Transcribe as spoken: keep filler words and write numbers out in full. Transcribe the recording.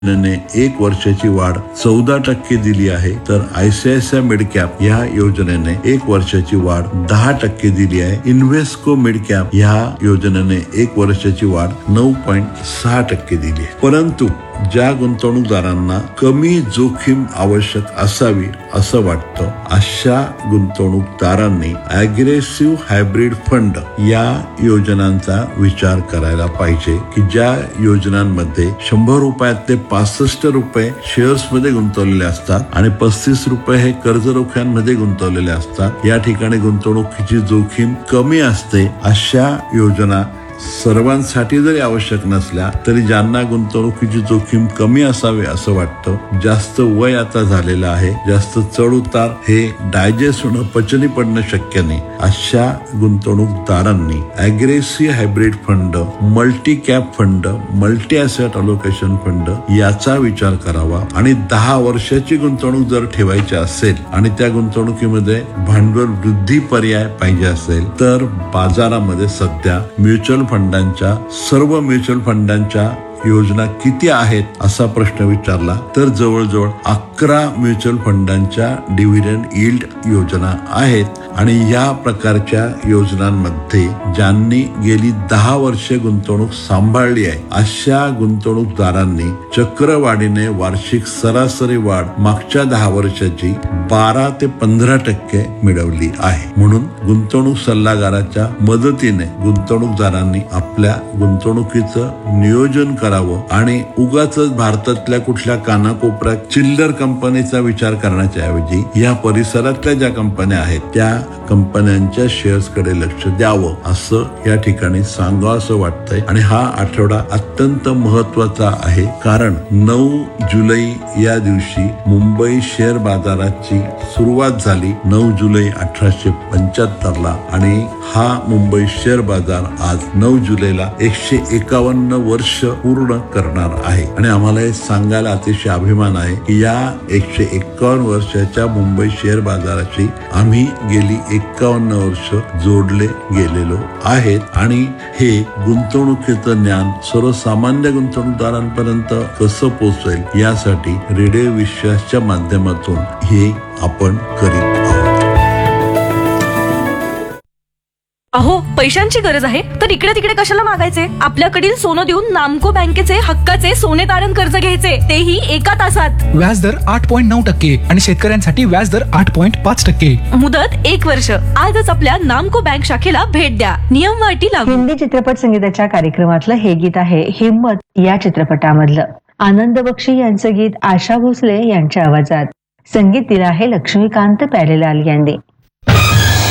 ने एक वर्षाची वाढ चौदा टक्के दिली आहे, तर आयसीआयसीआय मिडकॅप या योजनेने एक वर्षाची वाढ दहा टक्के दिली आहे. इन्व्हेस्को मिडकॅप या योजनेने एक वर्षाची वाढ नऊ पॉईंट सहा टक्के दिली आहे. परंतु ज्या गुंतवणूकदारांना कमी जोखीम आवश्यक असावी असं वाटतं, अशा गुंतवणूकदारांनी अग्रेसिव्ह हायब्रिड फंड या योजनांचा विचार करायला पाहिजे, की ज्या योजनांमध्ये शंभर रुपयातले पासष्ट रुपये शेअर्स मध्ये गुंतवलेले असतात आणि पस्तीस रुपये हे कर्ज रोख्यांमध्ये गुंतवलेले असतात. या ठिकाणी गुंतवणुकीची जोखीम कमी असते. अशा योजना सर्वांसाठी जरी आवश्यक नसल्या तरी ज्यांना गुंतवणुकीची जोखीम कमी असावी असं वाटतं, जास्त वय आता झालेलं आहे, जास्त चढ उतार हे डायजेस्ट होणं, पचनी पडणं शक्य नाही, अशा गुंतवणूकदारांनी aggressive hybrid fund, multi cap fund, multi asset allocation fund याचा विचार करावा. आणि दहा वर्षाची गुंतवणूक जर ठेवायची असेल आणि त्या गुंतवणुकीमध्ये भांडवल वृद्धी पर्याय पाहिजे असेल तर बाजारामध्ये सध्या म्युच्युअल फंडांच्या सर्व म्युच्युअल फंडांच्या योजना किती आहेत असा प्रश्न विचारला तर जवळजवळ अकरा म्युच्युअल फंडांच्या डिव्हिडंड यील्ड योजना आहेत. आणि या प्रकारच्या योजनांमध्ये ज्यांनी गेली दहा वर्षे गुंतवणूक सांभाळली आहे अशा गुंतवणूकदारांनी चक्रवाढीने वार्षिक सरासरी वाढ मागच्या दहा वर्षाची बारा ते पंधरा टक्के मिळवली आहे. म्हणून गुंतवणूक सल्लागाराच्या मदतीने गुंतवणूकदारांनी आपल्या गुंतवणुकीचं नियोजन करावं आणि उगाच भारतातल्या कुठल्या कानाकोपऱ्यात चिल्लर कंपनीचा विचार करण्याच्या ऐवजी या परिसरातल्या ज्या कंपन्या आहेत त्या कंपन्यांच्या शेअर्स कडे लक्ष द्यावं असं या ठिकाणी सांगावं असं वाटतंय. आणि हा आठवडा अत्यंत महत्वाचा आहे, कारण नऊ जुलै या दिवशी मुंबई शेअर बाजाराची सुरुवात झाली नऊ जुलै अठराशे पंच्याहत्तर ला आणि हा मुंबई शेअर बाजार आज नऊ जुलैला एकशे एकावन्न वर्ष पूर्ण करणार आहे. आणि आम्हाला हे सांगायला अतिशय अभिमान आहे की या एकशे एकावन्न वर्षाच्या मुंबई शेअर बाजाराची आम्ही गेली एकावन्न वर्ष जोडले गेलेलो आहेत. आणि हे गुंतवणुकीचं ज्ञान सर्वसामान्य गुंतवणूकदारांपर्यंत कसं पोहोचेल यासाठी रेडिओ विश्वासच्या माध्यमातून हे आपण करीत आहोत. अहो, पैशांची गरज आहे तर इकडे तिकडे कशाला मागायचे? आपल्याकडील सोनं देऊन नामको बँकेचे हक्काचे सोने तारण कर्ज घ्यायचे, तेही एका तासात. व्याजदर आठ पॉईंट नऊ टक्के आणि शेतकऱ्यांसाठी व्याजदर आठ पॉईंट पाच टक्के. मुदत एक वर्ष. आजच आपल्या नामको बँक शाखेला भेट द्या. नियम वाटी लागू. हिंदी चित्रपट संगीताच्या कार्यक्रमातलं हे गीत आहे हिम्मत या चित्रपटामधलं. आनंद बक्षी यांचं गीत आशा भोसले यांच्या आवाजात. संगीत दिलं आहे लक्ष्मीकांत प्यारेलाल यांनी.